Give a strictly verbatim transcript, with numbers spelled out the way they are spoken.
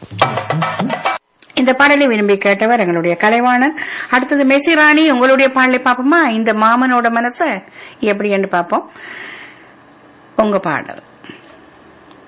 இந்த பாடலை விரும்பி கேட்டவர் எங்களுடைய கலைவாணன். அடுத்தது மெசிராணி, உங்களுடைய பாடலை பாப்போமா? இந்த மாமனோட மனச எப்படி என்று பாப்போம். உங்க பாடல்.